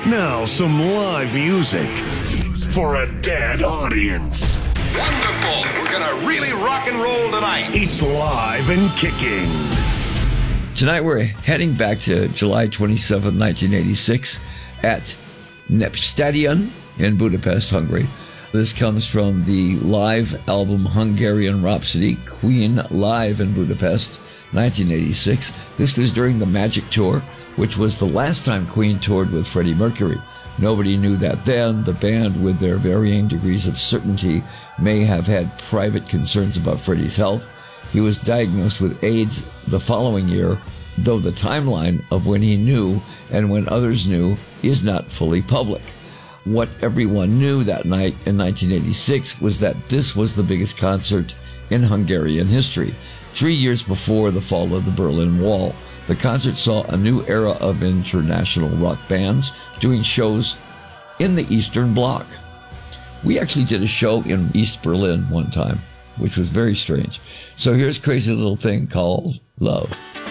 Now, some live music for a dead audience. Wonderful. We're going to really rock and roll tonight. It's live and kicking. Tonight we're heading back to July 27, 1986 at Népstadion in Budapest, Hungary. This comes from the live album Hungarian Rhapsody, Queen Live in Budapest, 1986. This was during the Magic Tour, which was the last time Queen toured with Freddie Mercury. Nobody knew that then. The band, with their varying degrees of certainty, may have had private concerns about Freddie's health. He was diagnosed with AIDS the following year, though the timeline of when he knew and when others knew is not fully public. What everyone knew that night in 1986 was that this was the biggest concert in Hungarian history. 3 years before the fall of the Berlin Wall, the concert saw a new era of international rock bands doing shows in the Eastern Bloc. We actually did a show in East Berlin one time, which was very strange. So here's a crazy little thing called Love.